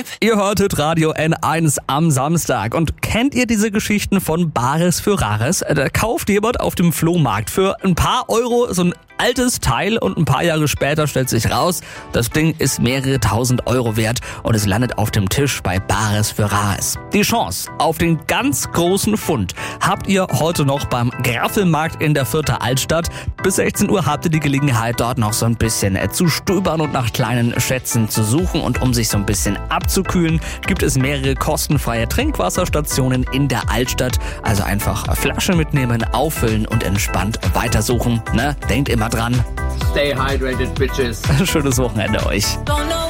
Ihr hörtet Radio N1 am Samstag. Und kennt ihr diese Geschichten von Bares für Rares? Da kauft jemand auf dem Flohmarkt für ein paar Euro so ein altes Teil und ein paar Jahre später stellt sich raus, das Ding ist mehrere tausend Euro wert und es landet auf dem Tisch bei Bares für Rares. Die Chance auf den ganz großen Fund habt ihr heute noch beim Graffelmarkt in der Vierter Altstadt. Bis 16 Uhr habt ihr die Gelegenheit, dort noch so ein bisschen zu stöbern und nach kleinen Schätzen zu suchen. Und um sich so ein bisschen abzukühlen, gibt es mehrere kostenfreie Trinkwasserstationen in der Altstadt. Also einfach Flasche mitnehmen, auffüllen und entspannt weitersuchen. Ne? Denkt immer dran. Stay hydrated, bitches. Schönes Wochenende euch.